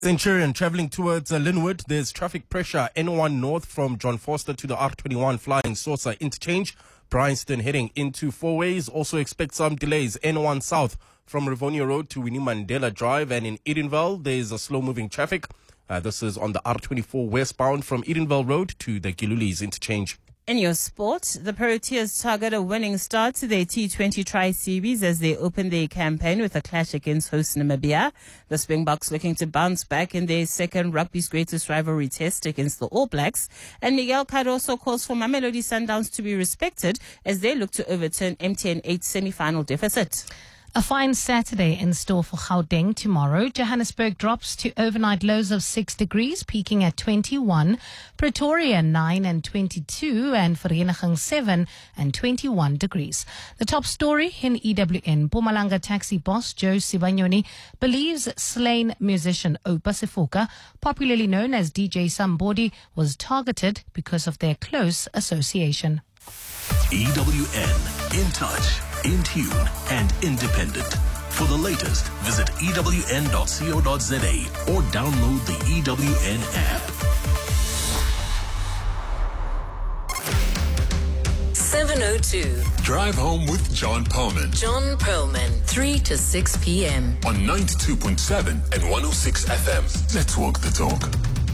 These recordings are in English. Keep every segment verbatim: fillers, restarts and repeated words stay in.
Centurion traveling towards uh, Linwood. There's traffic pressure N one north from John Foster to the R twenty-one Flying Saucer interchange. Bryanston heading into Four Ways. Also expect some delays N one south from Rivonia Road to Winnie Mandela Drive. And in Edenville, there's a slow-moving traffic. Uh, this is on the R twenty-four westbound from Edenville Road to the Gilulis interchange. In your sport, the Proteas target a winning start to their T twenty Tri-Series as they open their campaign with a clash against host Namibia. The Springboks looking to bounce back in their second rugby's greatest rivalry test against the All Blacks. And Miguel Cardoso calls for Mamelodi Sundowns to be respected as they look to overturn M T N eight's semi-final deficit. A fine Saturday in store for Gauteng tomorrow. Johannesburg drops to overnight lows of six degrees, peaking at twenty-one. Pretoria nine and twenty-two, and Vereeniging seven and twenty-one degrees. The top story in E W N. Mpumalanga taxi boss Joe Sibanyoni believes slain musician Oupa Sefoka, popularly known as D J Sambodi, was targeted because of their close association. E W N, in touch, in tune, and independent. For the latest, visit E W N dot co dot za or download the E W N app. seven oh two. Drive home with John Perlman. John Perlman, three to six p.m. On ninety-two point seven and one oh six F M. Let's walk the talk.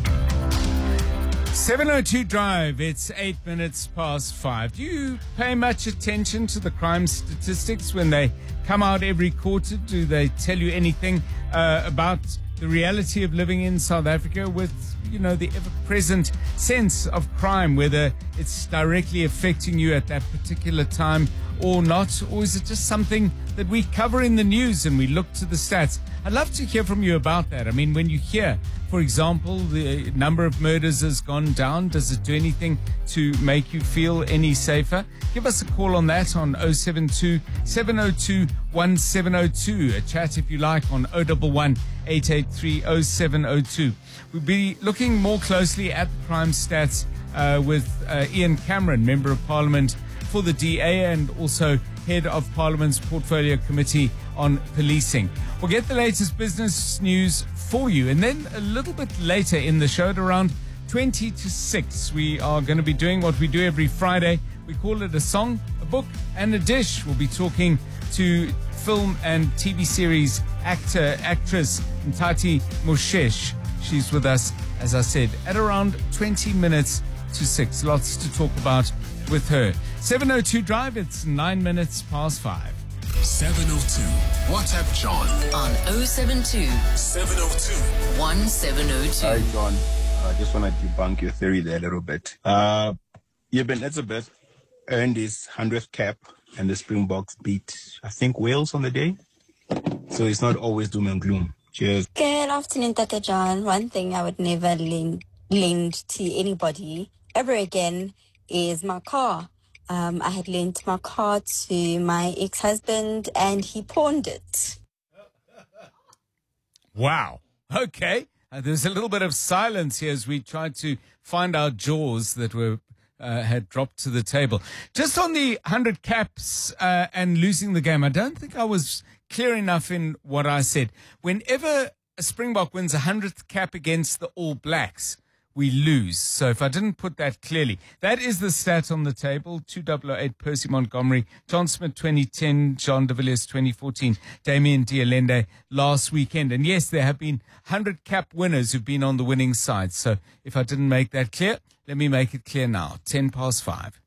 seven oh two Drive, it's eight minutes past five. Do you pay much attention to the crime statistics when they come out every quarter? Do they tell you anything uh, about the reality of living in South Africa with, you know, the ever-present sense of crime, whether it's directly affecting you at that particular time or not? Or is it just something that we cover in the news and we look to the stats? I'd love to hear from you about that. I mean, when you hear, for example, the number of murders has gone down, does it do anything to make you feel any safer? Give us a call on that on oh seven two, seven oh two, one seven oh two. A chat, if you like, on oh one one, eight eight three, oh seven oh two. We'll be looking more closely at the crime stats uh, with uh, Ian Cameron, Member of Parliament for the D A and also Head of Parliament's Portfolio Committee on Policing. We'll get the latest business news for you. And then a little bit later in the show, at around twenty to six, we are going to be doing what we do every Friday. We call it a song, a book, and a dish. We'll be talking to film and T V series actor, actress Ntati Moshesh. She's with us, as I said, at around twenty minutes to six. Lots to talk about with her. seven oh two Drive, it's nine minutes past five. seven oh two. WhatsApp John On oh seven two, seven oh two. one seven oh two. Hi, John. I just want to debunk your theory there a little bit. Uh, Eben Etzebeth earned his hundredth cap, and the Springboks beat, I think, Wales on the day. So it's not always doom and gloom. Cheers. Good afternoon, Tata John. One thing I would never lend, lend to anybody ever again is my car. Um, I had lent my car to my ex-husband and he pawned it. Wow. Okay. Uh, there's a little bit of silence here as we tried to find our jaws that were uh, had dropped to the table. Just on the one hundred caps uh, and losing the game, I don't think I was clear enough in what I said. Whenever a Springbok wins a hundredth cap against the All Blacks, we lose. So if I didn't put that clearly, that is the stat on the table. two thousand eight, Percy Montgomery, John Smith twenty ten, John de Villiers twenty fourteen, Damien Dialende last weekend. And yes, there have been one hundred cap winners who've been on the winning side. So if I didn't make that clear, let me make it clear now. ten past five.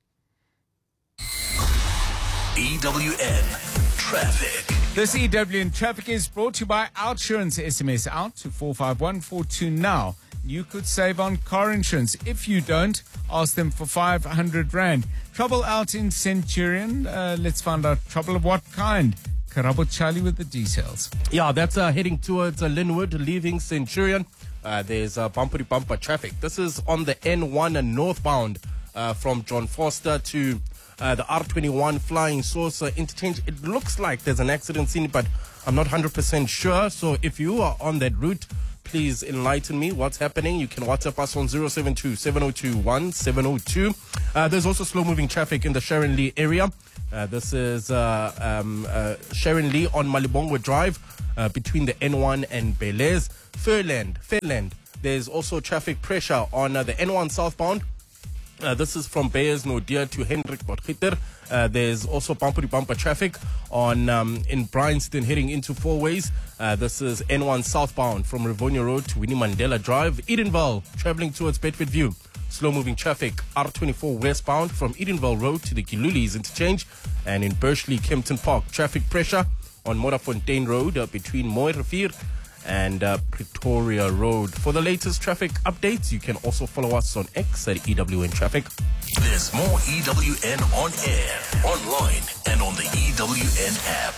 E W N Traffic. This E W N Traffic is brought to you by Outsurance. S M S out to four five one four two now. You could save on car insurance. If you don't, ask them for five hundred rand. Trouble out in Centurion. Uh, let's find out trouble of what kind. Karabo Charlie with the details. Yeah, that's uh, heading towards uh, Linwood, leaving Centurion. Uh, there's uh, bumper bumper traffic. This is on the N one and northbound uh, from John Foster to uh, the R twenty-one Flying Saucer interchange. It looks like there's an accident scene, but I'm not one hundred percent sure. So if you are on that route, please enlighten me what's happening. You can WhatsApp us on oh seven two, seven oh two, one seven oh two. Uh, there's also slow-moving traffic in the Sharon Lee area. Uh, this is uh, um, uh, Sharon Lee on Malibongwe Drive. uh, between the N one and Belize. Fairland, Fairland. There's also traffic pressure on uh, the N one southbound. Uh, this is from Beyers Naudé to Hendrik Potgieter. Uh, there's also bumper to bumper traffic on um, in Bryanston heading into Four Ways. Uh, this is N one southbound from Rivonia Road to Winnie Mandela Drive. Edenville traveling towards Bedford View. Slow moving traffic R twenty-four westbound from Edenville Road to the Gilulis interchange. And in Bursley, Kempton Park, traffic pressure on Morafontein Road uh, between Mooirivier and uh, Pretoria Road. For the latest traffic updates, you can also follow us on X at E W N Traffic. There's more E W N on air, online, and on the E W N app.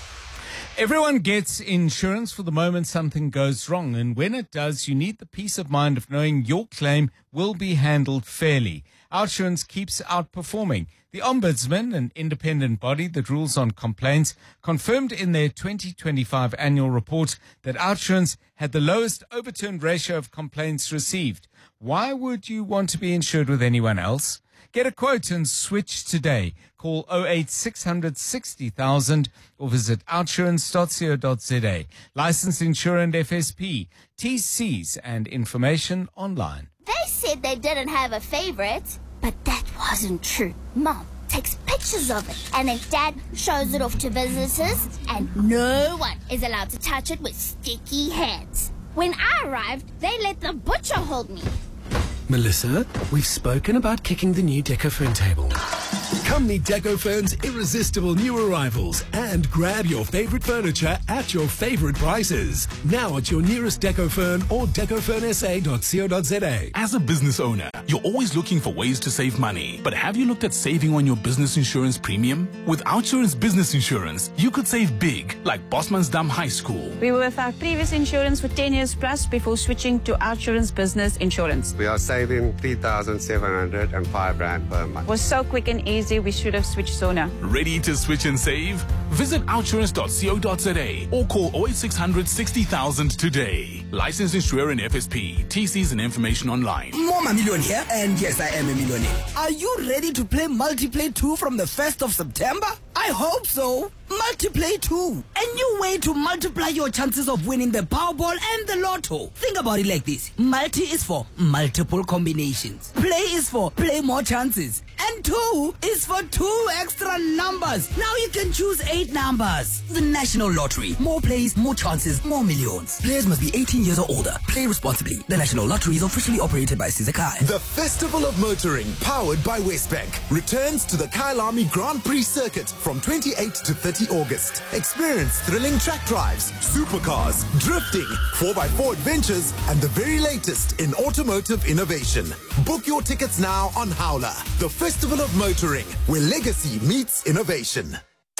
Everyone gets insurance for the moment something goes wrong, and when it does, you need the peace of mind of knowing your claim will be handled fairly. OUTsurance keeps outperforming. The Ombudsman, an independent body that rules on complaints, confirmed in their twenty twenty-five annual report that OUTsurance had the lowest overturned ratio of complaints received. Why would you want to be insured with anyone else? Get a quote and switch today. Call oh eight six hundred sixty thousand or visit outsurance dot co dot za. Licensed insurer and F S P. T Cs and information online. They said they didn't have a favorite, but that wasn't true. Mom takes pictures of it, and then Dad shows it off to visitors, and no one is allowed to touch it with sticky hands. When I arrived, they let the butcher hold me. Melissa, we've spoken about kicking the new Decophone table. Come meet Decophone's irresistible new arrivals and grab your favorite furniture at your favorite prices. Now at your nearest Decophone or decophone s a dot co dot za. As a business owner, you're always looking for ways to save money. But have you looked at saving on your business insurance premium? With OUTsurance Business Insurance, you could save big, like Bosmansdam High School. We were with our previous insurance for ten years plus before switching to OUTsurance Business Insurance. We are saving three thousand seven hundred five rand per month. It was so quick and easy, we should have switched sooner. Ready to switch and save? Visit outsurance dot co dot za or call oh eight six hundred sixty thousand today. Licensed insurer and F S P. T Cs and information online. Mama Million here, and yes, I am a millionaire. Are you ready to play Multiplay two from the first of September? I hope so. Multiplay two. A new way to multiply your chances of winning the Powerball and the Lotto. Think about it like this. Multi is for multiple combinations. Play is for play more chances. And two is for two extra numbers. Now you can choose eight numbers. The National Lottery. More plays, more chances, more millions. Players must be eighteen years or older. Play responsibly. The National Lottery is officially operated by Sizakai. The Festival of Motoring, powered by Westbank, returns to the Kyalami Grand Prix circuit from twenty-eighth to thirtieth August. Experience thrilling track drives, supercars, drifting, four by four adventures, and the very latest in automotive innovation. Book your tickets now on Howler. The Festival of Motoring, where legacy meets innovation.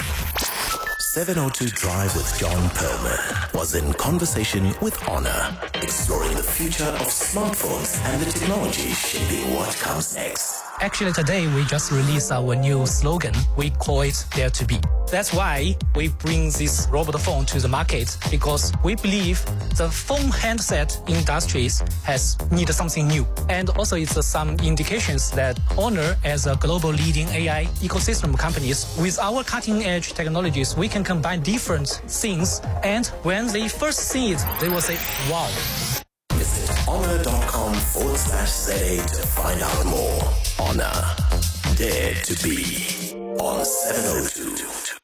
seven oh two Drive with John Perlman was in conversation with Honor, exploring the future of smartphones and the technology shaping what comes next. Actually, today we just released our new slogan. We call it Dare to Be. That's why we bring this robot phone to the market, because we believe the phone handset industries has needed something new. And also it's uh, some indications that Honor, as a global leading A I ecosystem companies, with our cutting edge technologies, we can combine different things. And when they first see it, they will say, wow. Visit honor.com forward slash ZA to find out more. Honor, Dare to Be on seven oh two.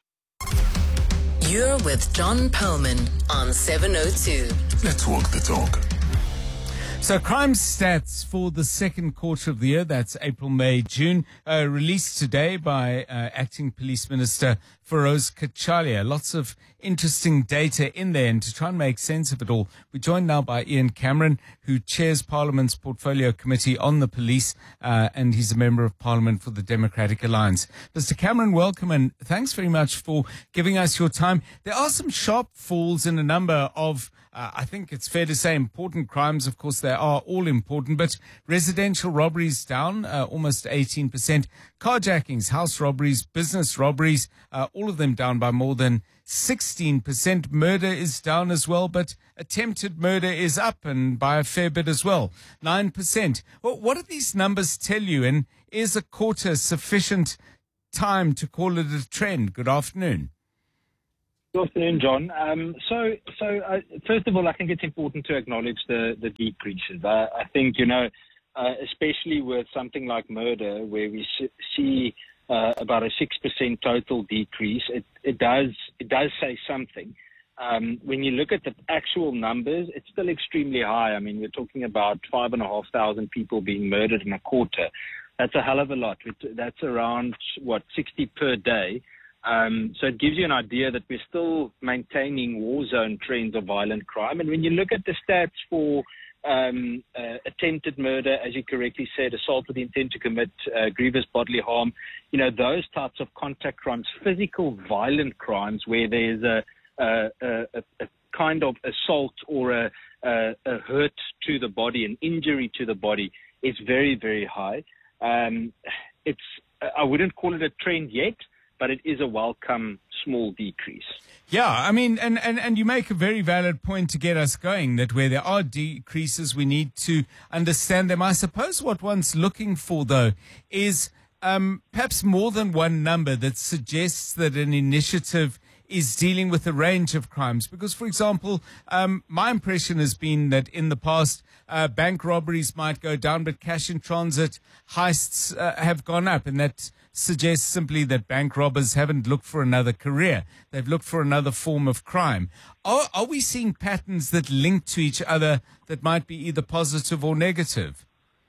You're with John Perlman on seven oh two. Let's walk the talk. So crime stats for the second quarter of the year, that's April, May, June, uh, released today by uh, Acting Police Minister Feroz Kachalia. Lots of interesting data in there, and to try and make sense of it all, we're joined now by Ian Cameron, who chairs Parliament's Portfolio Committee on the Police, uh, and he's a member of Parliament for the Democratic Alliance. Mister Cameron, welcome, and thanks very much for giving us your time. There are some sharp falls in a number of Uh, I think it's fair to say important crimes. Of course, they are all important, but residential robberies down uh, almost eighteen percent. Carjackings, house robberies, business robberies, uh, all of them down by more than sixteen percent. Murder is down as well, but attempted murder is up, and by a fair bit as well, nine percent. Well, what do these numbers tell you, and is a quarter sufficient time to call it a trend? Good afternoon. Good afternoon, John. Um, so, so uh, first of all, I think it's important to acknowledge the, the decreases. I, I think, you know, uh, especially with something like murder, where we see uh, about a six percent total decrease, it, it does it does say something. Um, when you look at the actual numbers, it's still extremely high. I mean, we're talking about five and a half thousand people being murdered in a quarter. That's a hell of a lot. That's around, what, sixty per day. Um, so it gives you an idea that we're still maintaining war zone trends of violent crime. And when you look at the stats for um, uh, attempted murder, as you correctly said, assault with the intent to commit uh, grievous bodily harm, you know, those types of contact crimes, physical violent crimes where there's a, a, a, a kind of assault or a, a, a hurt to the body, an injury to the body, is very, very high. Um, it's, I wouldn't call it a trend yet, but it is a welcome small decrease. Yeah, I mean, and, and, and you make a very valid point to get us going, that where there are decreases, we need to understand them. I suppose what one's looking for, though, is um, perhaps more than one number that suggests that an initiative is dealing with a range of crimes. Because, for example, um, my impression has been that in the past, uh, bank robberies might go down, but cash in transit heists uh, have gone up. And that suggests simply that bank robbers haven't looked for another career. They've looked for another form of crime. Are, are we seeing patterns that link to each other that might be either positive or negative?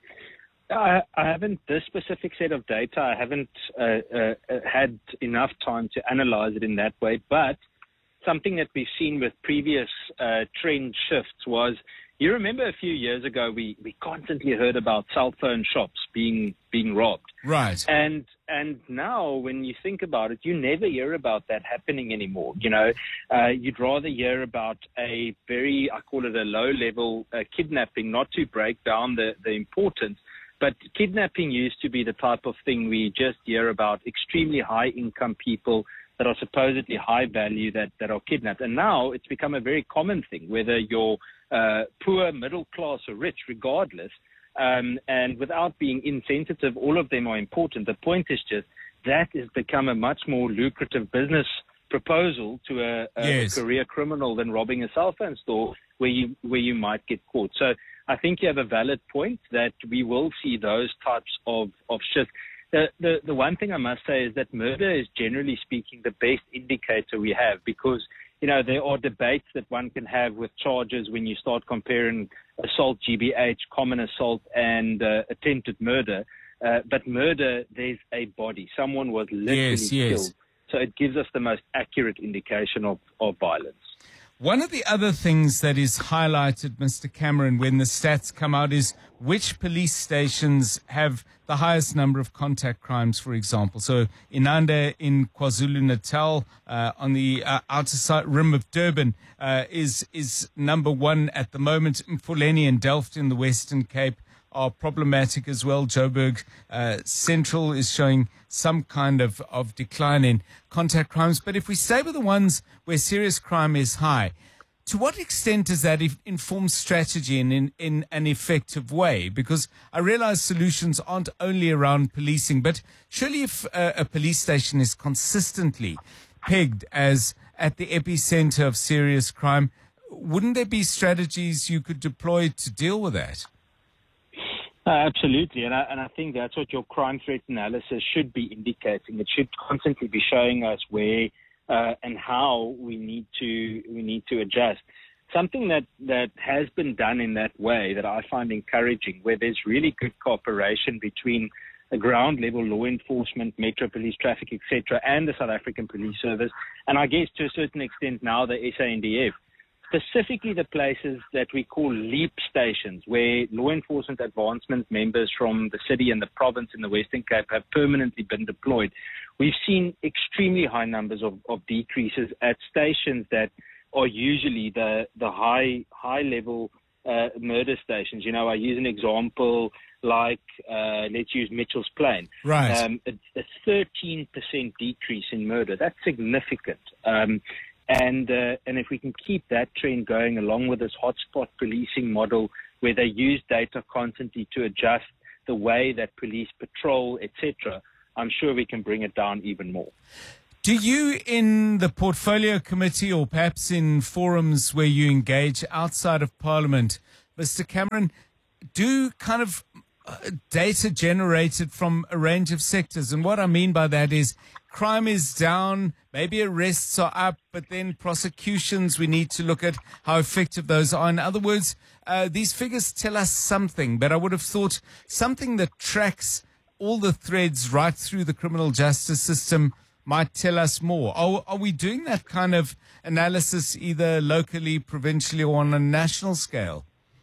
I, I haven't, this specific set of data, I haven't uh, uh, had enough time to analyze it in that way, but something that we've seen with previous uh, trend shifts was, you remember a few years ago, we, we constantly heard about cell phone shops being being robbed. Right. And and now when you think about it, you never hear about that happening anymore. You know, uh, you'd rather hear about a very, I call it a low-level uh, kidnapping, not to break down the, the importance. But kidnapping used to be the type of thing we just hear about, extremely high-income people that are supposedly high value that, that are kidnapped. And now it's become a very common thing, whether you're uh, poor, middle class, or rich, regardless. Um, and without being insensitive, all of them are important. The point is just that has become a much more lucrative business proposal to a, a yes. career criminal than robbing a cell phone store where you where you might get caught. So I think you have a valid point that we will see those types of, of shifts. The, the, the one thing I must say is that murder is, generally speaking, the best indicator we have because, you know, there are debates that one can have with charges when you start comparing assault, G B H, common assault, and uh, attempted murder. Uh, but murder, there's a body. Someone was literally yes, yes. killed. So it gives us the most accurate indication of, of violence. One of the other things that is highlighted, Mister Cameron, when the stats come out is which police stations have the highest number of contact crimes, for example. So Inanda in KwaZulu-Natal, uh, on the uh, outer side, rim of Durban, uh, is is number one at the moment. Mfuleni and Delft in the Western Cape are problematic as well. Joburg uh, Central is showing some kind of, of decline in contact crimes. But if we stay with the ones where serious crime is high, to what extent does that inform strategy in, in, in an effective way? Because I realize solutions aren't only around policing, but surely if a, a police station is consistently pegged as at the epicenter of serious crime, wouldn't there be strategies you could deploy to deal with that? Uh, absolutely, and I, and I think that's what your crime threat analysis should be indicating. It should constantly be showing us where uh, and how we need to we need to adjust. Something that, that has been done in that way that I find encouraging, where there's really good cooperation between the ground level law enforcement, Metro Police, traffic, et cetera, and the South African Police Service, and I guess to a certain extent now the S A N D F. Specifically the places that we call LEAP stations, where law enforcement advancement members from the city and the province in the Western Cape have permanently been deployed. We've seen extremely high numbers of, of decreases at stations that are usually the, the high high level uh, murder stations. You know, I use an example like, uh, let's use Mitchell's Plain. Right. Um, a, a thirteen percent decrease in murder. That's significant. Um, And uh, and if we can keep that trend going along with this hotspot policing model where they use data constantly to adjust the way that police patrol, et cetera, I'm sure we can bring it down even more. Do you, in the portfolio committee or perhaps in forums where you engage outside of Parliament, Mister Cameron, do kind of uh, data generated from a range of sectors? And what I mean by that is crime is down, maybe arrests are up, but then prosecutions, we need to look at how effective those are. In other words, uh, these figures tell us something, but I would have thought something that tracks all the threads right through the criminal justice system might tell us more. Are, are we doing that kind of analysis either locally, provincially, or on a national scale?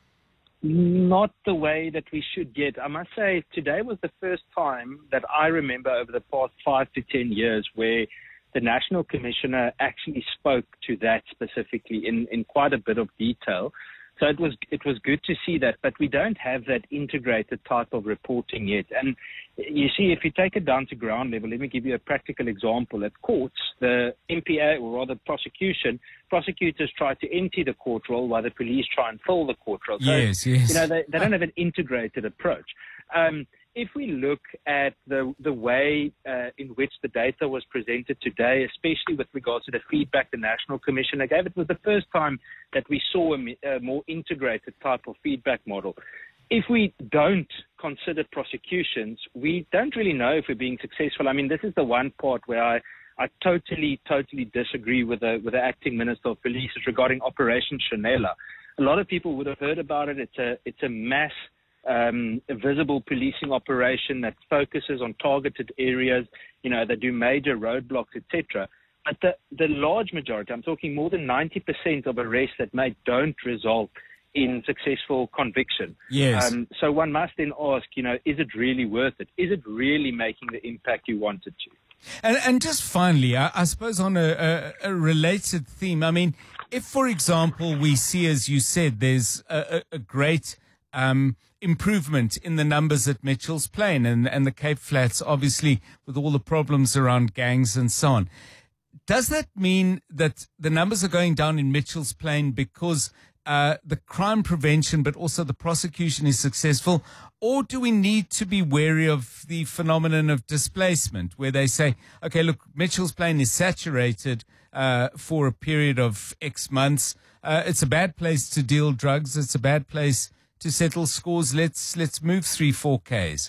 Not the way that we should get. I must say, today was the first time that I remember over the past five to ten years where the National Commissioner actually spoke to that specifically in, in quite a bit of detail. So it was it was good to see that, but we don't have that integrated type of reporting yet. And you see, if you take it down to ground level, let me give you a practical example. At courts, the M P A, or rather prosecution, prosecutors try to empty the court roll while the police try and fill the court roll. So, yes, yes. You know, they, they don't have an integrated approach. Um, if we look at the the way uh, in which the data was presented today, especially with regards to the feedback the National Commissioner gave, it was the first time that we saw a, a more integrated type of feedback model. If we don't consider prosecutions, we don't really know if we're being successful. I mean, this is the one part where I, I totally, totally disagree with the with the acting Minister of Police regarding Operation Chanela. A lot of people would have heard about it. It's a it's a mass Um, a visible policing operation that focuses on targeted areas, you know, that do major roadblocks, et cetera. But the, the large majority, I'm talking more than ninety percent of arrests that may don't result in successful conviction. Yes. Um, so one must then ask, you know, is it really worth it? Is it really making the impact you want it to? And, and just finally, I, I suppose on a, a, a related theme, I mean, if, for example, we see, as you said, there's a, a, a great Um, improvement in the numbers at Mitchell's Plain and, and the Cape Flats, obviously, with all the problems around gangs and so on. Does that mean that the numbers are going down in Mitchell's Plain because uh, the crime prevention but also the prosecution is successful? Or do we need to be wary of the phenomenon of displacement where they say, okay, look, Mitchell's Plain is saturated uh, for a period of X months. Uh, it's a bad place to deal drugs. It's a bad place to settle scores. Let's let's move three, four Ks.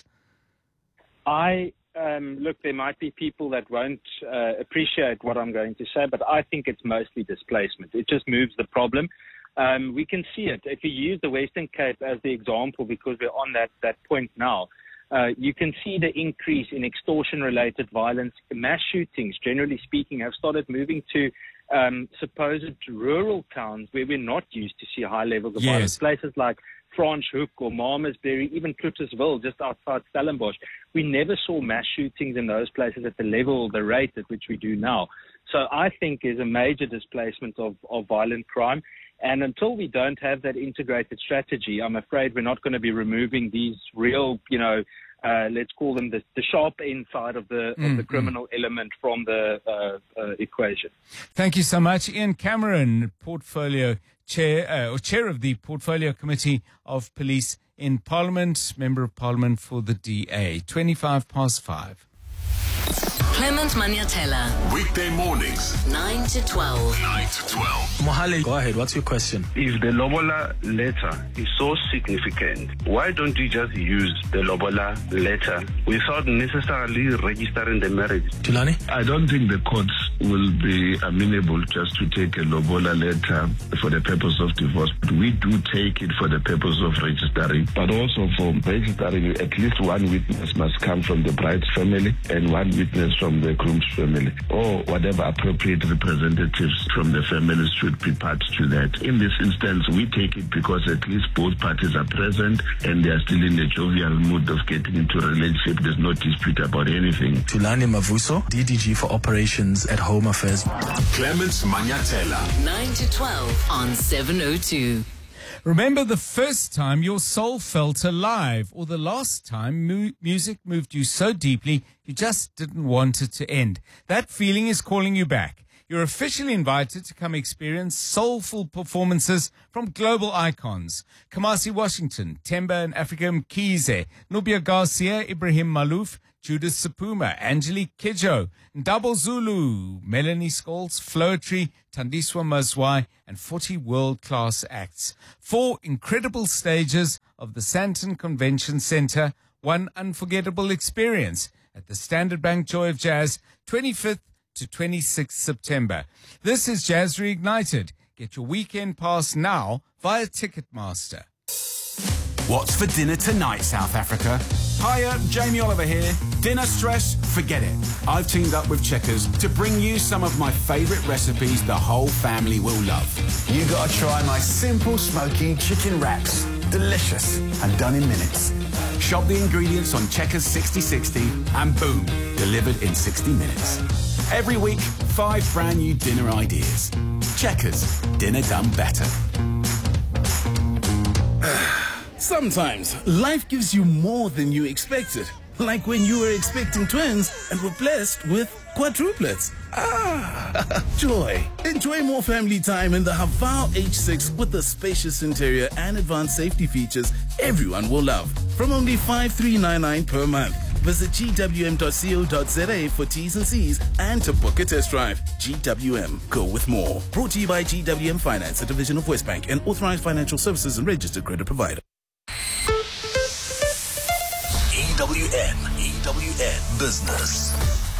I um, look, there might be people that won't uh, appreciate what I'm going to say, but I think it's mostly displacement. It just moves the problem. Um, we can see it. If you use the Western Cape as the example, because we're on that, that point now, uh, you can see the increase in extortion-related violence. Mass shootings, generally speaking, have started moving to um, supposed rural towns where we're not used to see high levels of yes. violence. Places like Franschhoek or Malmesbury, even Kluttersville, just outside Stellenbosch. We never saw mass shootings in those places at the level, the rate at which we do now. So I think there's a major displacement of, of violent crime. And until we don't have that integrated strategy, I'm afraid we're not going to be removing these real, you know, uh, let's call them the, the sharp end side of the, mm, of the criminal mm. element from the uh, uh, equation. Thank you so much. Ian Cameron, Portfolio Chair, uh, or Chair of the Portfolio Committee of Police in Parliament, Member of Parliament for the D A. twenty-five past five. Clement Manyatela. Weekday mornings. nine to twelve. nine to twelve. Mohale, go ahead. What's your question? If the Lobola letter is so significant, why don't you just use the Lobola letter without necessarily registering the marriage? Tulani? I don't think the courts will be amenable just to take a Lobola letter for the purpose of divorce. But we do take it for the purpose of registering. But also for registering, at least one witness must come from the bride's family and one witness from the groom's family, or whatever appropriate representatives from the families should be part to that. In this instance, we take it because at least both parties are present and they are still in a jovial mood of getting into a relationship. There's no dispute about anything. Tulani Mavuso, D D G for Operations at Home Affairs. Clement Manyatela. nine to twelve on seven oh two. Remember the first time your soul felt alive, or the last time mu- music moved you so deeply you just didn't want it to end. That feeling is calling you back. You're officially invited to come experience soulful performances from global icons. Kamasi Washington, Temba and Africa Mkhize, Nubia Garcia, Ibrahim Malouf, Judith Sapuma, Angelique Kidjo, Double Zulu, Melanie Scholes, Floetry, Tandiswa Mazwai, and forty world-class acts. Four incredible stages of the Sandton Convention Centre, one unforgettable experience at the Standard Bank Joy of Jazz, twenty-fifth to twenty-sixth September. This is Jazz Reignited. Get your weekend pass now via Ticketmaster. What's for dinner tonight, South Africa? Hiya, Jamie Oliver here. Dinner stress? Forget it. I've teamed up with Checkers to bring you some of my favourite recipes the whole family will love. You gotta try my simple smoky chicken wraps. Delicious and done in minutes. Shop the ingredients on Checkers sixty sixty and boom, delivered in sixty minutes. Every week, five brand new dinner ideas. Checkers, dinner done better. Sometimes life gives you more than you expected. Like when you were expecting twins and were blessed with quadruplets. Ah, joy. Enjoy more family time in the Havao H six with the spacious interior and advanced safety features everyone will love. From only five thousand three hundred ninety-nine dollars per month. Visit G W M dot co dot z a for T's and C's and to book a test drive. G W M, go with more. Brought to you by G W M Finance, a division of Westbank, and authorized financial services and registered credit provider. E W N, E W N Business.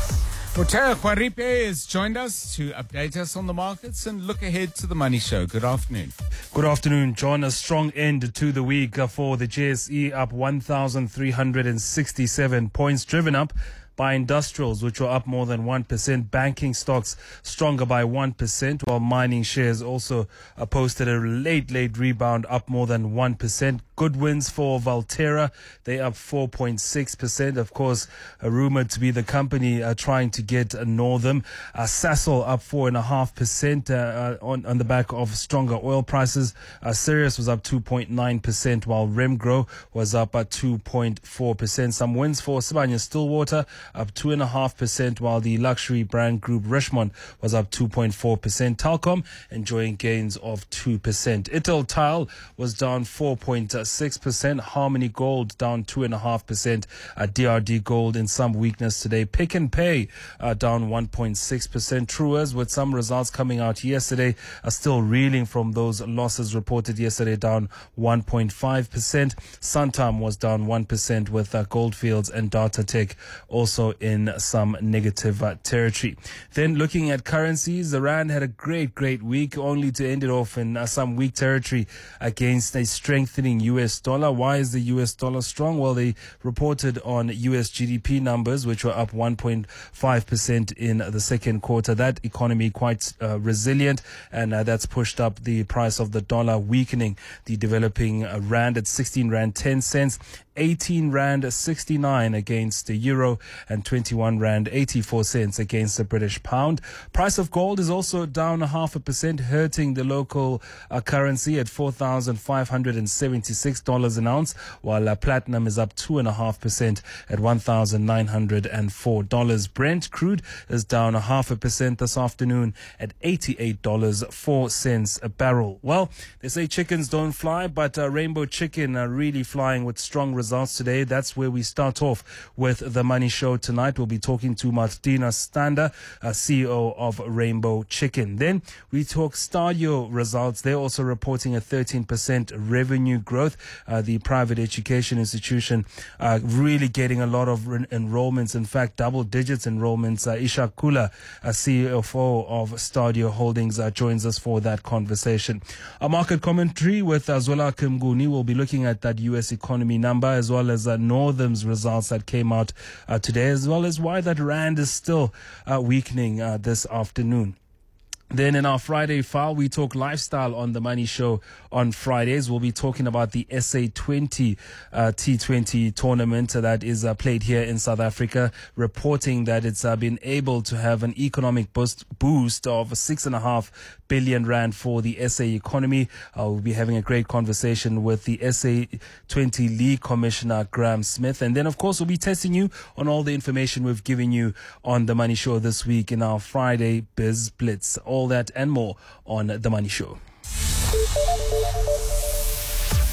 Protea Kwaripe has joined us to update us on the markets and look ahead to the Money Show. Good afternoon. Good afternoon, John. A strong end to the week for the J S E, up one thousand three hundred sixty-seven points, driven up by industrials, which were up more than one percent. Banking stocks stronger by one percent, while mining shares also uh, posted a late, late rebound, up more than one percent. Good wins for Valterra. They up four point six percent. Of course, uh, rumored to be the company uh, trying to get uh, Northam. Uh, Sasol up four point five percent uh, on, on the back of stronger oil prices. Uh, Sirius was up two point nine percent, while Remgro was up at two point four percent. Some wins for Sibanye Stillwater, up two point five percent, while the luxury brand group Richmond was up two point four percent. Telkom enjoying gains of two percent. Itel Tile was down four point six percent. Harmony Gold down two point five percent. Uh, D R D Gold in some weakness today. Pick and Pay uh, down one point six percent. Truers, with some results coming out yesterday, are still reeling from those losses reported yesterday, down one point five percent. Santam was down one percent, with uh, Goldfields and Datatech also in some negative uh, territory. Then looking at currencies, the Rand had a great, great week, only to end it off in uh, some weak territory against a strengthening U S dollar. Why is the U S dollar strong? Well, they reported on U S G D P numbers, which were up one point five percent in the second quarter. That economy quite uh, resilient, and uh, that's pushed up the price of the dollar, weakening the developing uh, Rand at sixteen rand ten cents. eighteen rand sixty-nine against the euro, and twenty-one rand eighty-four cents against the British pound. Price of gold is also down a half a percent, hurting the local uh, currency at four thousand five hundred seventy-six dollars an ounce, while uh, platinum is up two point five percent at one thousand nine hundred four dollars. Brent crude is down a half a percent this afternoon at eighty-eight dollars and four cents a barrel. Well, they say chickens don't fly, but uh, Rainbow Chicken are really flying with strong results today. That's where we start off with the Money Show tonight. We'll be talking to Martina Stander, uh, C E O of Rainbow Chicken. Then we talk Stadio results. They're also reporting a thirteen percent revenue growth. Uh, the private education institution uh, really getting a lot of re- enrollments. In fact, double digits enrollments. Uh, Isha Kula, uh, C E O of Stadio Holdings, uh, joins us for that conversation. A market commentary with uh, Zola Kimguni. We'll be looking at that U S economy number, as well as uh, Northam's results that came out uh, today, as well as why that Rand is still uh, weakening uh, this afternoon. Then in our Friday file, we talk lifestyle on the Money Show on Fridays. We'll be talking about the S A twenty uh, T twenty tournament that is uh, played here in South Africa, reporting that it's uh, been able to have an economic boost, boost of six and a half billion rand for the S A economy. Uh, we'll be having a great conversation with the S A twenty League Commissioner Graham Smith. And then, of course, we'll be testing you on all the information we've given you on the Money Show this week in our Friday Biz Blitz. All that and more on the Money Show.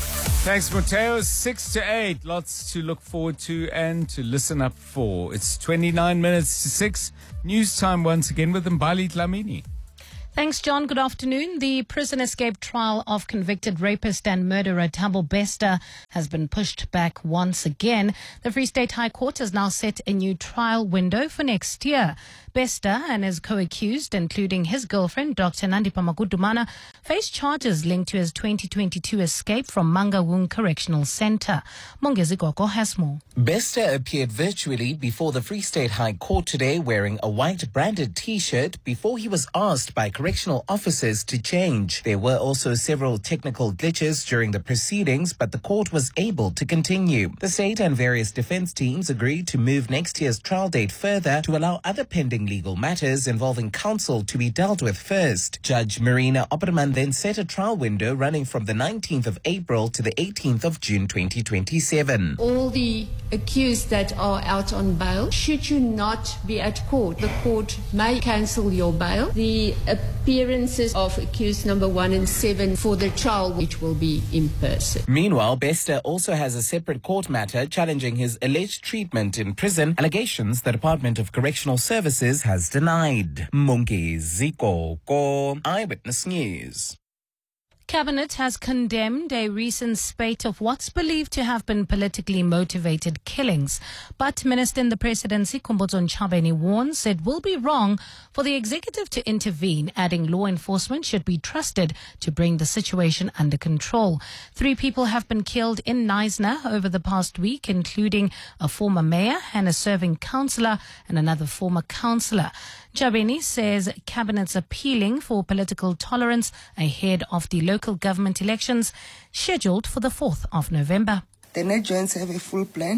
Thanks, Mateo. Six to eight. Lots to look forward to and to listen up for. It's twenty-nine minutes to six. News time once again with Mbali Dlamini. Thanks, John. Good afternoon. The prison escape trial of convicted rapist and murderer Thabo Bester has been pushed back once again. The Free State High Court has now set a new trial window for next year. Bester and his co-accused, including his girlfriend, Doctor Nandipha Magudumana, face charges linked to his twenty twenty-two escape from Mangaung Correctional Centre. Mongezi Gogo has more. Bester appeared virtually before the Free State High Court today wearing a white branded T-shirt before he was asked by correctional officers to change. There were also several technical glitches during the proceedings, but the court was able to continue. The state and various defense teams agreed to move next year's trial date further to allow other pending legal matters involving counsel to be dealt with first. Judge Marina Opperman then set a trial window running from the nineteenth of April to the eighteenth of June twenty twenty-seven. All the accused that are out on bail, should you not be at court, the court may cancel your bail. The appearances of accused number one and seven for the trial, which will be in person. Meanwhile, Bester also has a separate court matter challenging his alleged treatment in prison, allegations the Department of Correctional Services has denied. Mongezi Gogo, Eyewitness News. Cabinet has condemned a recent spate of what's believed to have been politically motivated killings. But Minister in the Presidency, Khumbudzo Ntshavheni, warns it will be wrong for the executive to intervene, adding law enforcement should be trusted to bring the situation under control. Three people have been killed in Knysna over the past week, including a former mayor and a serving councillor and another former councillor. Ntshavheni says Cabinet's appealing for political tolerance ahead of the local government elections scheduled for the fourth of November. The Net Joints have a full plan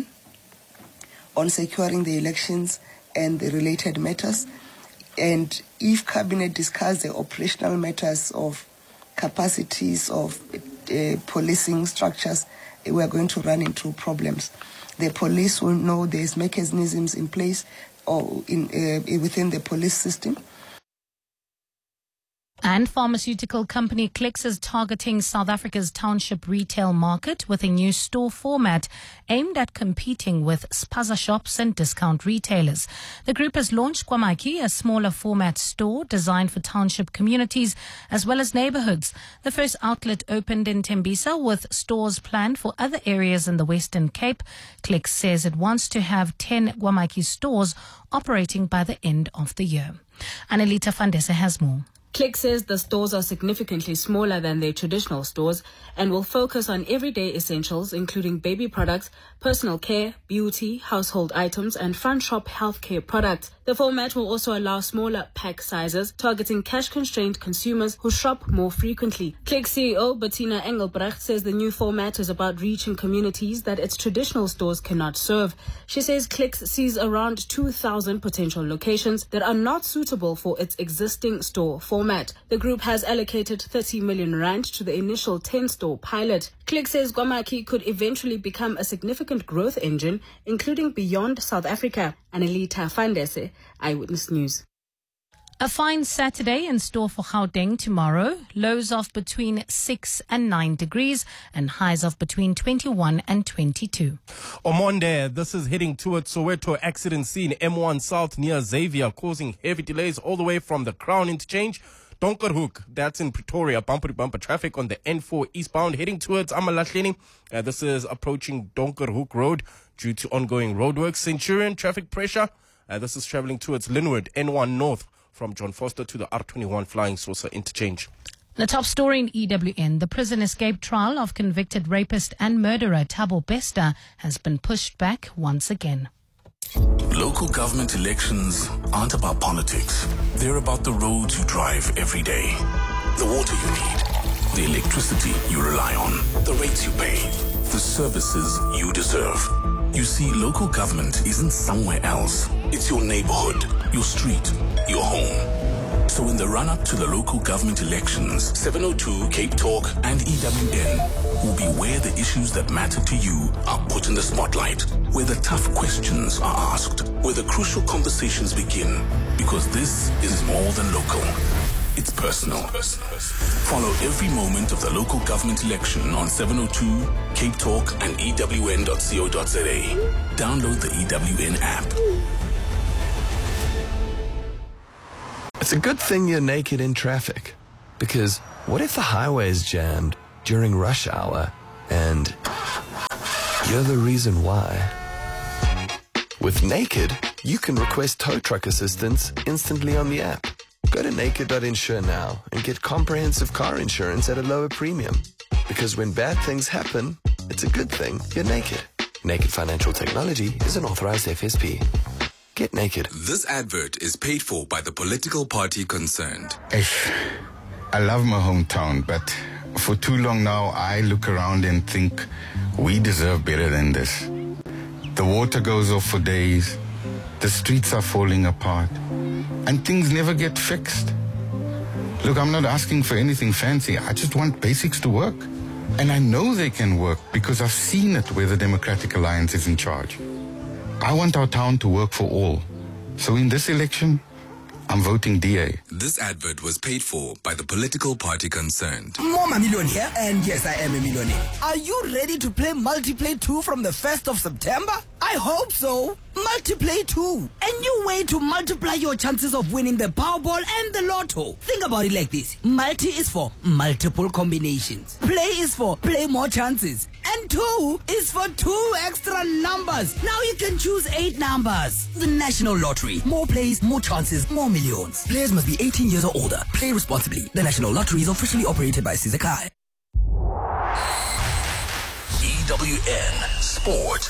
on securing the elections and the related matters. And if Cabinet discuss the operational matters of capacities of uh, policing structures, we are going to run into problems. The police will know there's mechanisms in place or in uh, within the police system. And pharmaceutical company Clicks is targeting South Africa's township retail market with a new store format aimed at competing with spaza shops and discount retailers. The group has launched Kwamaki, a smaller format store designed for township communities as well as neighborhoods. The first outlet opened in Tembisa with stores planned for other areas in the Western Cape. Clicks says it wants to have ten Kwamaki stores operating by the end of the year. Annalita Fandese has more. Click says the stores are significantly smaller than their traditional stores and will focus on everyday essentials, including baby products, personal care, beauty, household items, and front shop healthcare products. The format will also allow smaller pack sizes, targeting cash-constrained consumers who shop more frequently. Click C E O Bettina Engelbrecht says the new format is about reaching communities that its traditional stores cannot serve. She says Clicks sees around two thousand potential locations that are not suitable for its existing store format. The group has allocated thirty million rand to the initial ten-store pilot. Click says Kwamaki could eventually become a significant growth engine, including beyond South Africa. Annalita Fandese, Eyewitness News. A fine Saturday in store for Gauteng tomorrow. Lows of between six and nine degrees and highs of between twenty-one and twenty-two. Omonde, this is heading towards Soweto. Accident scene M one South near Xavier, causing heavy delays all the way from the Crown interchange. Donkerhoek, that's in Pretoria. Bumper to bumper traffic on the N four eastbound heading towards Amalahleni. Uh, this is approaching Donkerhoek Road due to ongoing roadworks. Centurion traffic pressure. Uh, this is traveling towards Linwood, N one North, from John Foster to the R twenty-one Flying Saucer interchange. The top story in E W N, the prison escape trial of convicted rapist and murderer Thabo Bester has been pushed back once again. Local government elections aren't about politics. They're about the roads you drive every day, the water you need, the electricity you rely on, the rates you pay, the services you deserve. You see, local government isn't somewhere else. It's your neighborhood, your street, your home. So in the run-up to the local government elections, seven oh two, Cape Talk and E W N will be where the issues that matter to you are put in the spotlight, where the tough questions are asked, where the crucial conversations begin, because this is more than local. it's personal. Follow every moment of the local government election on seven oh two, Cape Talk, and E W N dot co dot za. Download the E W N app. It's a good thing you're naked in traffic. Because what if the highway is jammed during rush hour and you're the reason why? With Naked, you can request tow truck assistance instantly on the app. Go to naked dot insure now and get comprehensive car insurance at a lower premium. Because when bad things happen, it's a good thing you're naked. Naked Financial Technology is an authorized F S P. Get naked. This advert is paid for by the political party concerned. Ish. I love my hometown, but for too long now, I look around and think we deserve better than this. The water goes off for days, the streets are falling apart, and things never get fixed. Look, I'm not asking for anything fancy. I just want basics to work. And I know they can work because I've seen it where the Democratic Alliance is in charge. I want our town to work for all. So in this election, I'm voting D A. This advert was paid for by the political party concerned. More Million here, and yes, I am a millionaire. Are you ready to play Multiplay two from the first of September? I hope so. Multiplay two. A new way to multiply your chances of winning the Powerball and the Lotto. Think about it like this. Multi is for multiple combinations. Play is for play more chances. And two is for two extra numbers. Now you can choose eight numbers. The National Lottery. More plays, more chances, more millions. Players must be eighteen years or older. Play responsibly. The National Lottery is officially operated by Sizakai. E W N Sport.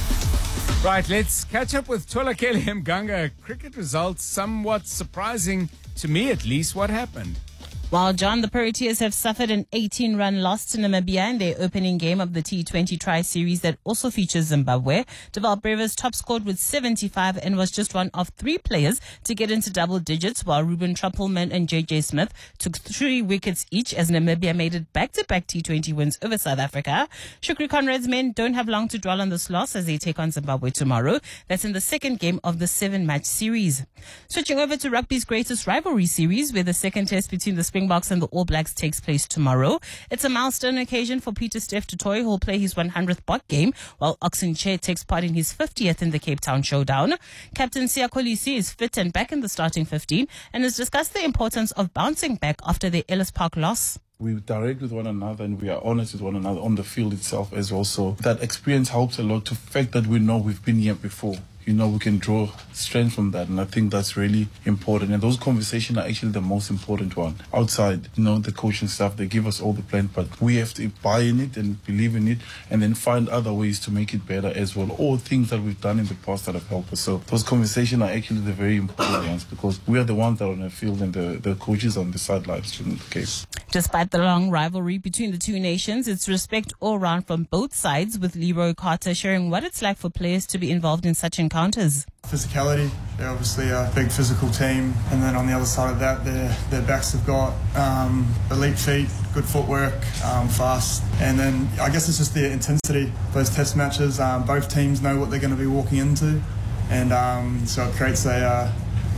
Right, let's catch up with Tolakeli Mganga. Cricket results somewhat surprising, to me at least. What happened? While John, the Proteas have suffered an eighteen-run loss to Namibia in their opening game of the T twenty Tri-Series that also features Zimbabwe. Deval Brevis top scored with seventy-five and was just one of three players to get into double digits, while Ruben Truppelman and J J Smith took three wickets each as Namibia made it back-to-back T twenty wins over South Africa. Shukri Conrad's men don't have long to dwell on this loss as they take on Zimbabwe tomorrow. That's in the second game of the seven-match series. Switching over to rugby's greatest rivalry series, where the second test between the Springboks and the All Blacks takes place tomorrow. It's a milestone occasion for Peter Steph Toy, who'll play his one hundredth Bok game, while Oxen Che takes part in his fiftieth in the Cape Town Showdown. Captain Siya Kolisi is fit and back in the starting fifteen and has discussed the importance of bouncing back after the Ellis Park loss. We direct with one another and we are honest with one another on the field itself as well. So that experience helps a lot. The fact that we know we've been here before. You know, we can draw strength from that, and I think that's really important. And those conversations are actually the most important one. Outside, you know, the coaching staff, they give us all the plan, but we have to buy in it and believe in it, and then find other ways to make it better as well, or things that we've done in the past that have helped us. So those conversations are actually the very important ones, because we are the ones that are on the field and the, the coaches on the sidelines in the case. Despite the long rivalry between the two nations, it's respect all round from both sides, with Leroy Carter sharing what it's like for players to be involved in such encounters. Physicality, they're obviously a big physical team, and then on the other side of that, their, their backs have got um, elite feet, good footwork, um, fast, and then I guess it's just the intensity. Those test matches, um, both teams know what they're going to be walking into, and um, so it creates a, uh,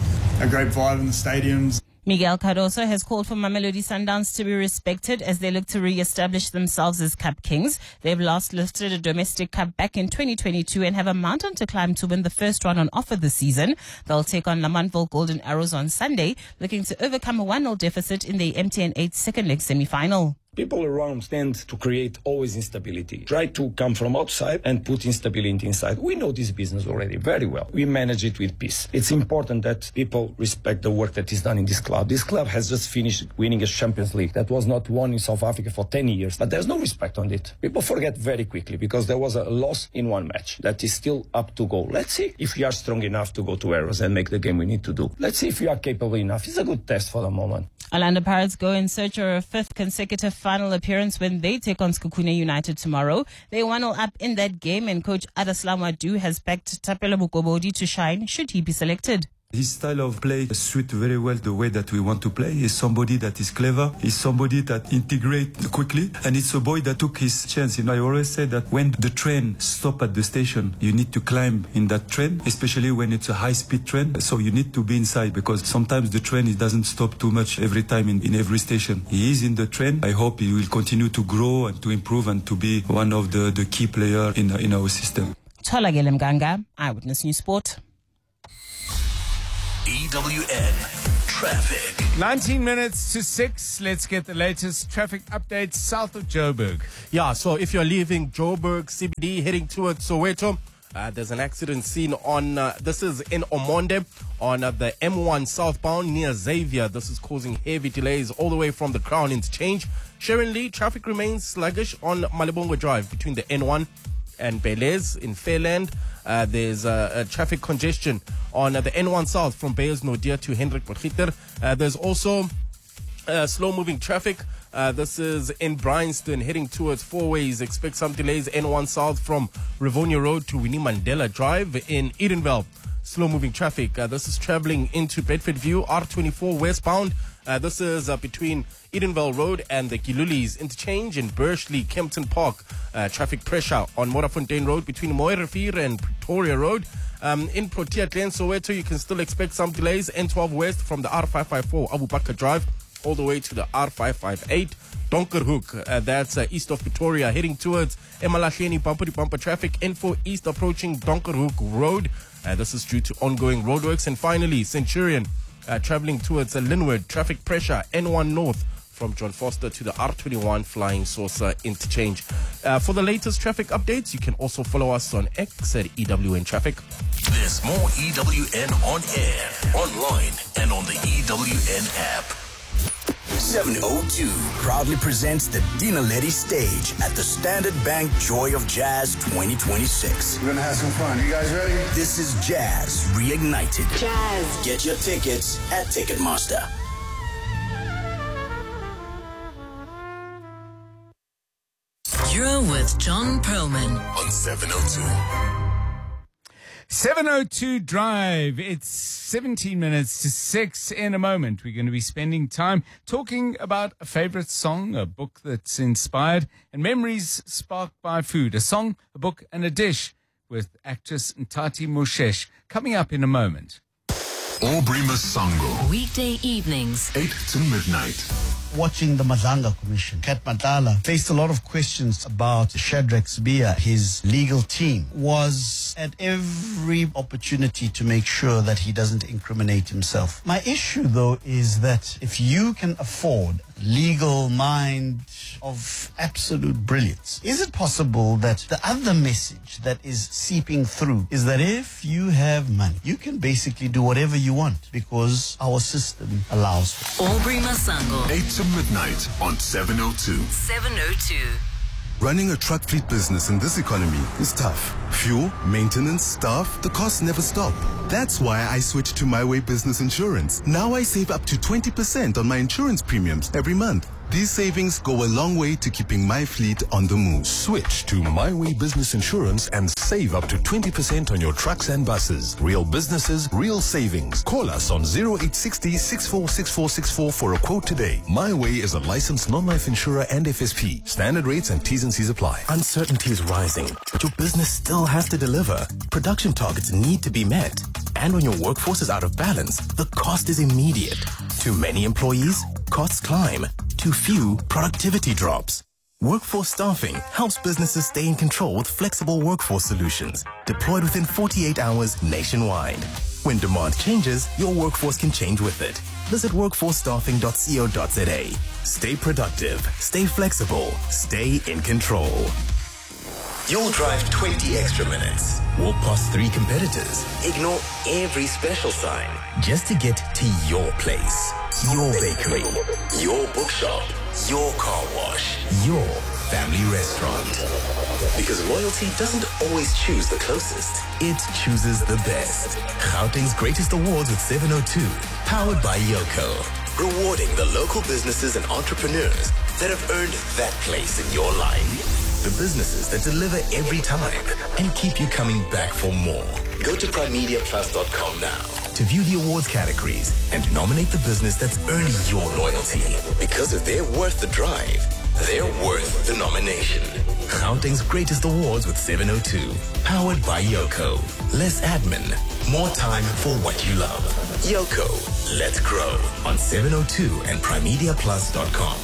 a great vibe in the stadiums. Miguel Cardoso has called for Mamelodi Sundowns to be respected as they look to re-establish themselves as Cup Kings. They've last lifted a domestic cup back in twenty twenty-two and have a mountain to climb to win the first one on offer this season. They'll take on Lamanville Golden Arrows on Sunday, looking to overcome a one nil deficit in the M T N eight second leg semi-final. People around tend to create always instability. Try to come from outside and put instability inside. We know this business already very well. We manage it with peace. It's important that people respect the work that is done in this club. This club has just finished winning a Champions League that was not won in South Africa for ten years, but there's no respect on it. People forget very quickly because there was a loss in one match that is still up to go. Let's see if we are strong enough to go to Arrows and make the game we need to do. Let's see if we are capable enough. It's a good test for the moment. Orlando Pirates go in search of a fifth consecutive final appearance when they take on Skukune United tomorrow. They one nil up in that game, and coach Adaslam Wadu has backed Tapelo Mukobodi to shine should he be selected. His style of play suits very well the way that we want to play. He's somebody that is clever. He's somebody that integrates quickly. And it's a boy that took his chance. You know, I always say that when the train stops at the station, you need to climb in that train, especially when it's a high-speed train. So you need to be inside because sometimes the train it doesn't stop too much every time in, in every station. He is in the train. I hope he will continue to grow and to improve and to be one of the, the key players in, in our system. Tholakele Mganga, Eyewitness News Sport. E W N Traffic. nineteen minutes to six. Let's get the latest traffic updates south of Joburg. Yeah, so if you're leaving Joburg C B D heading towards Soweto, uh, there's an accident scene on, uh, this is in Omonde on uh, the M one southbound near Xavier. This is causing heavy delays all the way from the Crown Interchange. Sharon Lee, traffic remains sluggish on Malibongo Drive between the N one and Belez in Fairland. Uh, there's uh, a traffic congestion on uh, the N one South from Beyers Nodia to Hendrik Potgieter. Uh, there's also uh, slow-moving traffic. Uh, this is in Bryanston heading towards Four Ways. Expect some delays N one South from Rivonia Road to Winnie Mandela Drive in Edenville. Slow-moving traffic. Uh, this is traveling into Bedfordview, R twenty-four westbound. Uh, this is uh, between Edenville Road and the Gilulis Interchange in Bursley, Kempton Park. Uh, traffic pressure on Morafontein Road between Moerefir and Pretoria Road. Um, in Protea Glen, Soweto, you can still expect some delays. N twelve west from the R five five four Abu Bakr Drive all the way to the R five five eight Donkerhoek. Uh, that's uh, east of Pretoria, heading towards Emalahleni bumper to bumper traffic. N four east approaching Donkerhoek Road. Uh, this is due to ongoing roadworks. And finally, Centurion uh, traveling towards uh, Linwood. Traffic pressure N one north from John Foster to the R twenty-one Flying Saucer Interchange. Uh, for the latest traffic updates, you can also follow us on X at E W N Traffic. There's more E W N on air, online, and on the E W N app. seven oh two proudly presents the Dina Letty stage at the Standard Bank Joy of Jazz twenty twenty-six. We're gonna have some fun. You guys ready? This is Jazz Reignited. Jazz. Get your tickets at Ticketmaster. You're with John Perlman on seven oh two. seven oh two Drive. It's seventeen minutes to six. In a moment, we're going to be spending time talking about a favorite song, a book that's inspired, and memories sparked by food. A song, a book, and a dish with actress Ntati Moshesh. Coming up in a moment. Aubrey Masango. Weekday evenings. eight to midnight. Watching the Madlanga Commission, Kat Matala faced a lot of questions about Shadrack Sibiya. His legal team was at every opportunity to make sure that he doesn't incriminate himself. My issue, though, is that if you can afford legal mind of absolute brilliance, is it possible that the other message that is seeping through is that if you have money, you can basically do whatever you want because our system allows for it? Aubrey Masango. eight to midnight on seven oh two. seven oh two. Running a truck fleet business in this economy is tough. Fuel, maintenance, staff, the costs never stop. That's why I switched to My Way Business Insurance. Now I save up to twenty percent on my insurance premiums every month. These savings go a long way to keeping my fleet on the move. Switch to My Way Business Insurance and save up to twenty percent on your trucks and buses. Real businesses, real savings. Call us on zero eight six zero, six four six four six four for a quote today. My Way is a licensed non-life insurer and F S P. Standard rates and T's and C's apply. Uncertainty is rising, but your business still has to deliver. Production targets need to be met. And when your workforce is out of balance, the cost is immediate. Too many employees, costs climb. Too few, productivity drops. Workforce Staffing helps businesses stay in control with flexible workforce solutions deployed within forty-eight hours nationwide. When demand changes, your workforce can change with it. Visit workforce staffing dot co dot za. Stay productive, stay flexible, stay in control. You'll drive twenty extra minutes, walk past three competitors, ignore every special sign just to get to your place, your bakery, your bookshop, your car wash, your family restaurant. Because loyalty doesn't always choose the closest, it chooses the best. Gauteng's Greatest Awards with seven oh two, powered by Yoko. Rewarding the local businesses and entrepreneurs that have earned that place in your life. The businesses that deliver every time and keep you coming back for more. Go to prime media plus dot com now. to view the awards categories and nominate the business that's earned your loyalty. Because if they're worth the drive, they're worth the nomination. Gauteng's Greatest Awards with seven oh two. Powered by Yoko. Less admin, more time for what you love. Yoko, let's grow on seven oh two and primedia plus dot com.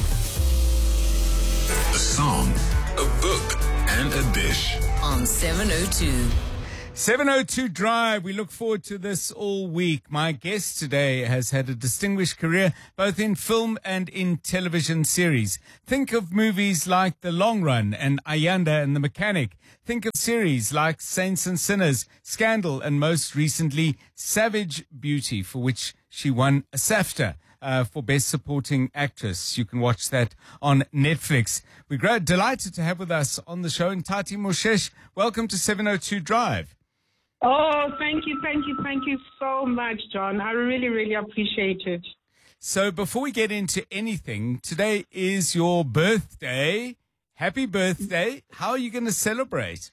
A song, a book, and a dish. On seven oh two. seven oh two Drive. We look forward to this all week. My guest today has had a distinguished career both in film and in television series. Think of movies like The Long Run and Ayanda and the Mechanic. Think of series like Saints and Sinners, Scandal, and most recently Savage Beauty, for which she won a SAFTA. Uh, for Best Supporting Actress. You can watch that on Netflix. We're great, delighted to have with us on the show Ntati Moshesh. Welcome to seven oh two Drive. Oh, thank you, thank you, thank you so much, John. I really, really appreciate it. So before we get into anything, today is your birthday. Happy birthday. How are you going to celebrate?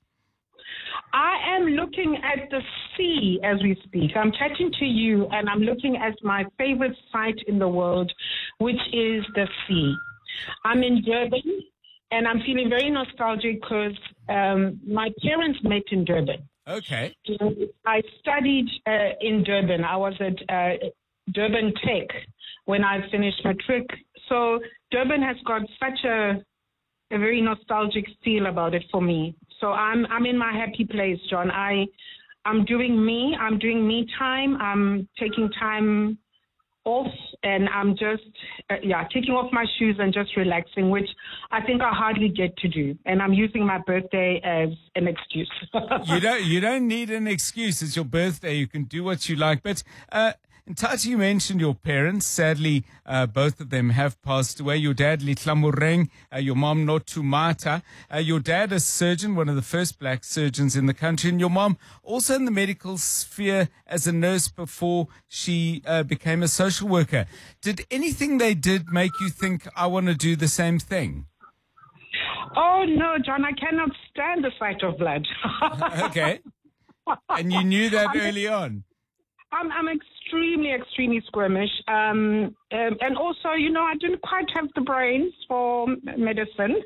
I am looking at the sea as we speak. I'm chatting to you and I'm looking at my favorite site in the world, which is the sea. I'm in Durban and I'm feeling very nostalgic because um, my parents met in Durban. Okay. I studied uh, in Durban. I was at uh, Durban Tech when I finished matric. So Durban has got such a, a very nostalgic feel about it for me. So I'm I'm in my happy place, John. I I'm doing me. I'm doing me time. I'm taking time off, and I'm just uh, yeah taking off my shoes and just relaxing, which I think I hardly get to do. And I'm using my birthday as an excuse. you don't you don't need an excuse. It's your birthday. You can do what you like. But uh, Ntati, you mentioned your parents. Sadly, uh, both of them have passed away. Your dad, Litlamureng, uh, your mom, Notumata. Uh, your dad, a surgeon, one of the first black surgeons in the country. And your mom, also in the medical sphere as a nurse before she uh, became a social worker. Did anything they did make you think, I want to do the same thing? Oh, no, John, I cannot stand the sight of blood. Okay. And you knew that I'm early on? I'm, I'm extremely, extremely squeamish. Um, um, and also, you know, I didn't quite have the brains for medicine.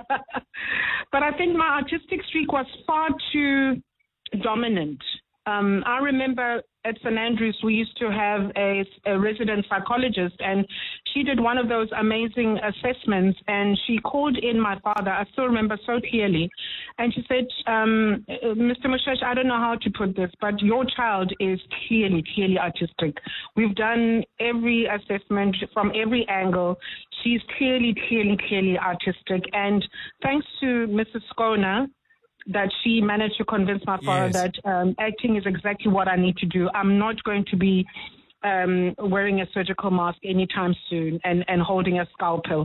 But I think my artistic streak was far too dominant. Um, I remember at Saint Andrews, we used to have a, a resident psychologist, and she did one of those amazing assessments, and she called in my father. I still remember so clearly. And she said, um, Mister Moshesh, I don't know how to put this, but your child is clearly, clearly artistic. We've done every assessment from every angle. She's clearly, clearly, clearly artistic. And thanks to Missus Skona, that she managed to convince my father yes. that um, acting is exactly what I need to do. I'm not going to be um, wearing a surgical mask anytime soon and, and holding a scalpel.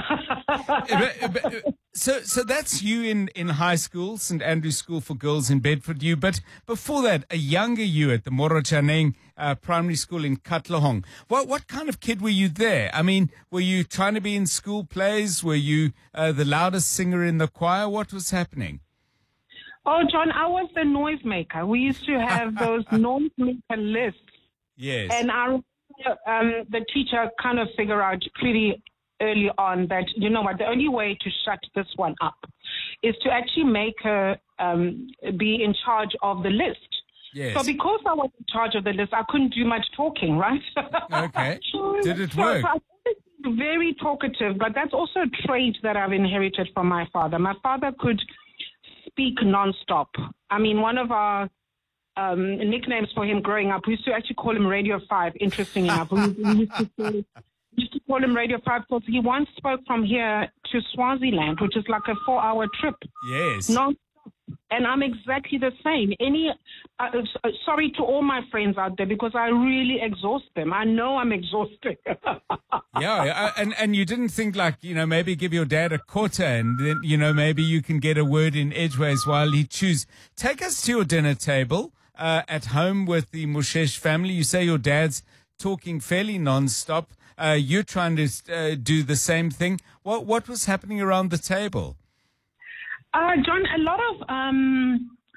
so so that's you in, in high school, Saint Andrew's School for Girls in Bedford. You, but before that, a younger you at the Morojaneng uh, Primary School in Katlehong. What what kind of kid were you there? I mean, were you trying to be in school plays? Were you uh, the loudest singer in the choir? What was happening? Oh, John, I was the noisemaker. We used to have those noisemaker lists. Yes. And I, um, the teacher kind of figured out pretty early on that, you know what, the only way to shut this one up is to actually make her um, be in charge of the list. Yes. So because I was in charge of the list, I couldn't do much talking, right? Okay. Did it so, work? So I was very talkative, but that's also a trait that I've inherited from my father. My father could speak nonstop. I mean, one of our um, nicknames for him growing up, we used to actually call him Radio five, interesting enough. We, we, used to call, we used to call him Radio five because he once spoke from here to Swaziland, which is like a four-hour trip. Yes. Non-stop. And I'm exactly the same. Any, uh, uh, sorry to all my friends out there because I really exhaust them. I know I'm exhausted. Yeah, and and you didn't think like, you know, maybe give your dad a quarter and then, you know, maybe you can get a word in edgeways while he chews. Take us to your dinner table uh, at home with the Moshesh family. You say your dad's talking fairly nonstop. Uh, you're trying to uh, do the same thing. What what was happening around the table? Uh, John, a lot of um,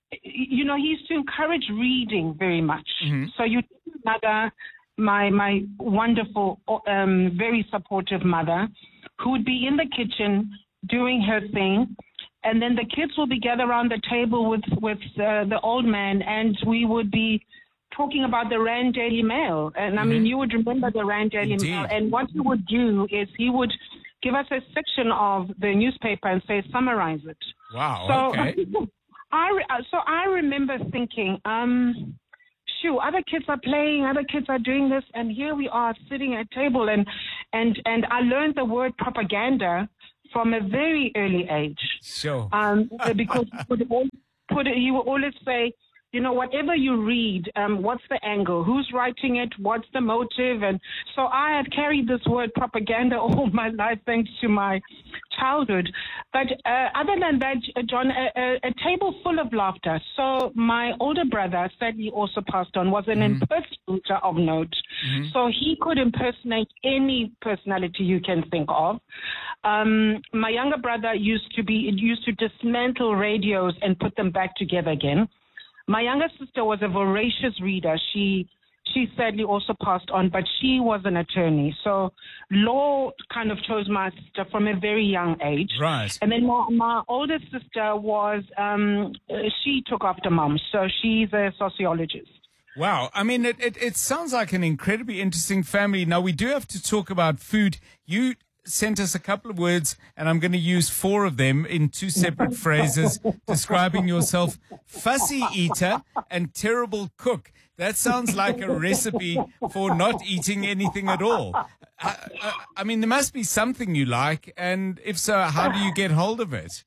you know, he used to encourage reading very much. Mm-hmm. So you mother, my my wonderful, um, very supportive mother, who would be in the kitchen doing her thing, and then the kids will be gathered around the table with with uh, the old man, and we would be talking about the Rand Daily Mail. And I mean, Mhm. you would remember the Rand Daily Indeed. Mail. And what he would do is he would give us a section of the newspaper and say, summarize it. Wow. So, Okay. I re- so I remember thinking, um, shoo, other kids are playing, other kids are doing this, and here we are sitting at table. And, and, and I learned the word propaganda from a very early age. Sure. Um, because he would, always put it, he would always say, you know, whatever you read, um, what's the angle? Who's writing it? What's the motive? And so I had carried this word propaganda all my life thanks to my childhood. But uh, other than that, John, a, a, a table full of laughter. So my older brother, sadly also passed on, was an Mhm. impersonator of note. Mhm. So he could impersonate any personality you can think of. Um, my younger brother used to be used to dismantle radios and put them back together again. My younger sister was a voracious reader. She she sadly also passed on, but she was an attorney. So law kind of chose my sister from a very young age. Right. And then my, my older sister was, um, she took after mom. So she's a sociologist. Wow. I mean, it, it, it sounds like an incredibly interesting family. Now, we do have to talk about food. You sent us a couple of words, and I'm going to use four of them in two separate phrases describing yourself: fussy eater and terrible cook. That sounds like a recipe for not eating anything at all. I, I, I mean, there must be something you like, and if so, how do you get hold of it?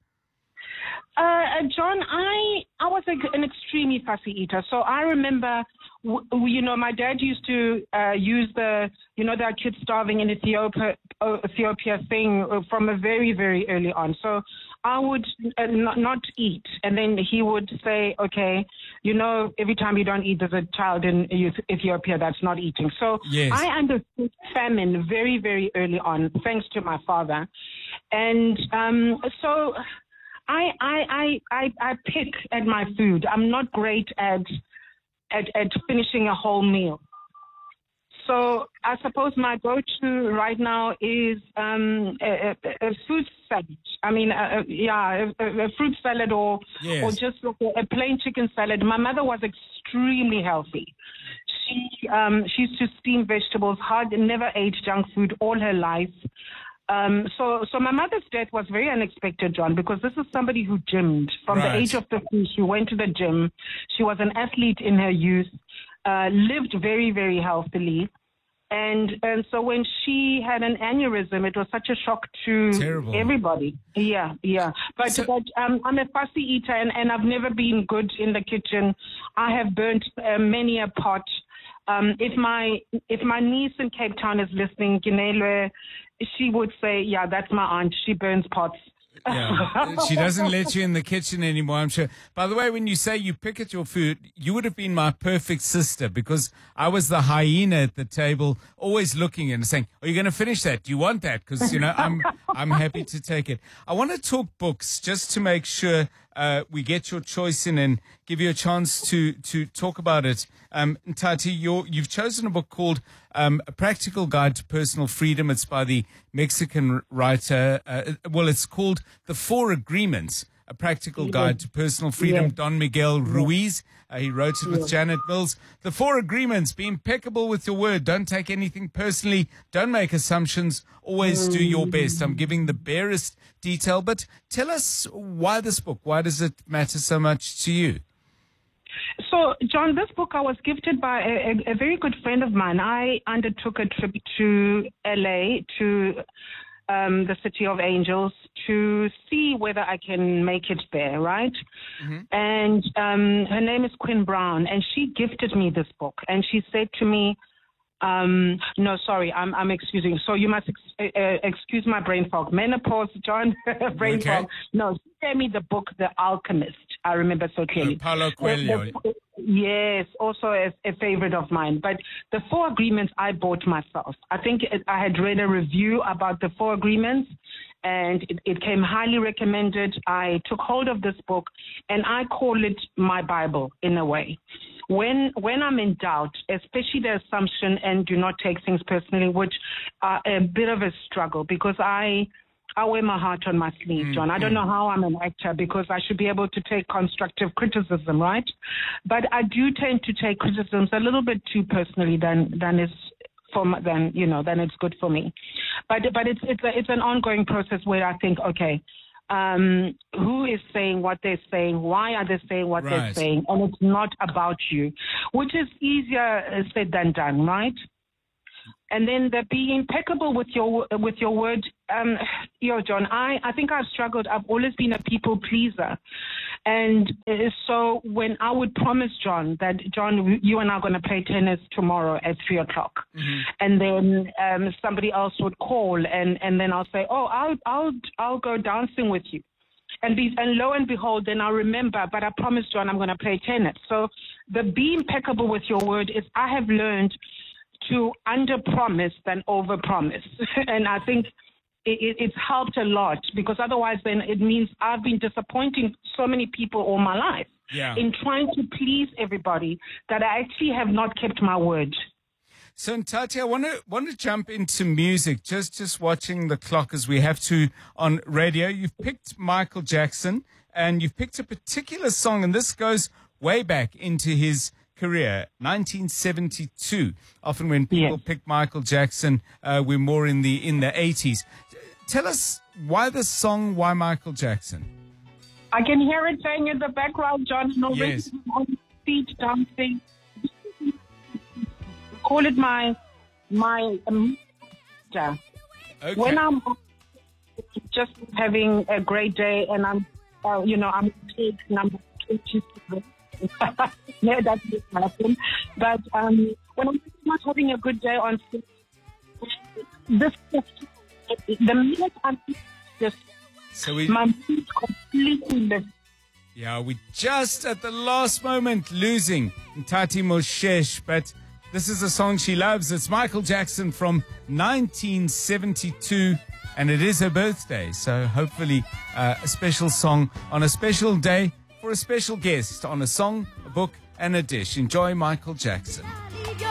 Uh, John, I I was a, an extremely fussy eater. So I remember, w- w- you know, my dad used to uh, use the, you know, there are kids starving in Ethiopia, uh, Ethiopia thing uh, from a very, very early on. So I would uh, not, not eat. And then he would say, okay, you know, every time you don't eat, there's a child in Ethiopia that's not eating. So Yes. I understood famine very, very early on, thanks to my father. And um, so... I, I, I, I, I pick at my food. I'm not great at, at, at finishing a whole meal. So I suppose my go-to right now is um, a, a, a fruit salad. I mean, uh, yeah, a, a fruit salad or Yes. or just like a, a plain chicken salad. My mother was extremely healthy. She um, she used to steam vegetables, hard, never ate junk food all her life. Um, so, so my mother's death was very unexpected, John, because this is somebody who gymmed from Right. the age of fifty. She went to the gym. She was an athlete in her youth, uh, lived very, very healthily. And, and so when she had an aneurysm, it was such a shock to Terrible. everybody. Yeah, yeah. But, but um, I'm a fussy eater, and, and I've never been good in the kitchen. I have burnt uh, many a pot. Um, if my if my niece in Cape Town is listening, Ginelwe, she would say, yeah, that's my aunt. She burns pots. Yeah. She doesn't let you in the kitchen anymore, I'm sure. By the way, when you say you pick at your food, you would have been my perfect sister, because I was the hyena at the table, always looking and saying, are you going to finish that? Do you want that? Because, you know, I'm I'm happy to take it. I want to talk books just to make sure uh, we get your choice in and give you a chance to to talk about it. Um, Tati, you're, you've chosen a book called um, A Practical Guide to Personal Freedom. It's by the Mexican writer. Uh, well, it's called The Four Agreements, A Practical Yes. Guide to Personal Freedom. Yes. Don Miguel Ruiz. Uh, he wrote it with Yes. Janet Mills. The Four Agreements: be impeccable with your word. Don't take anything personally. Don't make assumptions. Always do your best. I'm giving the barest detail, but tell us why this book. Why does it matter so much to you? So, John, this book I was gifted by a, a, a very good friend of mine. I undertook a trip to L A, to um, the City of Angels, to see whether I can make it there, right? And um, her name is Quinn Brown, and she gifted me this book. And she said to me, um, no, sorry, I'm, I'm excusing. So you must ex- uh, excuse my brain fog. Menopause, John, brain Okay. fog. No, she gave me the book, The Alchemist. I remember so clearly. Paulo Coelho. Yes, also a, a favorite of mine. But the Four Agreements I bought myself. I think it, I had read a review about the Four Agreements, and it, it came highly recommended. I took hold of this book, and I call it my Bible in a way. When when I'm in doubt, especially the assumption and do not take things personally, which are a bit of a struggle because I I wear my heart on my sleeve, John. I don't know how I'm an actor because I should be able to take constructive criticism, right? But I do tend to take criticisms a little bit too personally than than is for my, than you know than it's good for me. But but it's it's a, it's an ongoing process where I think, okay, um, who is saying what they're saying? Why are they saying what Right. they're saying? And it's not about you, which is easier said than done, right? And then the be impeccable with your with your word. Um, yo, John, I, I think I've struggled. I've always been a people pleaser. And uh, so when I would promise John that, John, you and I are going to play tennis tomorrow at three o'clock. Mm-hmm. And then um, somebody else would call and, and then I'll say, oh, I'll, I'll, I'll go dancing with you. And, be, and lo and behold, then I'll remember, but I promised John I'm going to play tennis. So the be impeccable with your word is I have learned to under-promise than over-promise. And I think it, it, it's helped a lot because otherwise then it means I've been disappointing so many people all my life Yeah. in trying to please everybody that I actually have not kept my word. So, Ntati, I want to want to jump into music. Just just watching the clock as we have to on radio. You've picked Michael Jackson, and you've picked a particular song, and this goes way back into his career, nineteen seventy-two. Often when people Yes. pick Michael Jackson, uh, we're more in the in the eighties. Tell us why this song, why Michael Jackson? I can hear it playing in the background, John, and already Yes. on his feet dancing. Call it my my um, yeah. Okay. When I'm just having a great day and I'm, uh, you know, I'm take number twenty-seven. No, that didn't happen. But um, when I'm not having a good day on stage, this the minute I'm just So we, my mood completely lifts. yeah, we just at the last moment losing Ntati Moshesh, but this is a song she loves. It's Michael Jackson from nineteen seventy-two, and it is her birthday. So hopefully uh, a special song on a special day for a special guest on a song, a book, and a dish. Enjoy Michael Jackson.